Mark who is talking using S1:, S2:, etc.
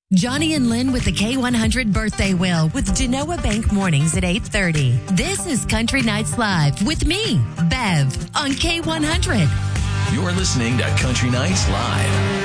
S1: Johnny and Lynn with the K100 Birthday Wheel with Genoa Bank mornings at 8:30. This is Country Nights Live with me, Bev, on K100.
S2: You're listening to Country Nights Live.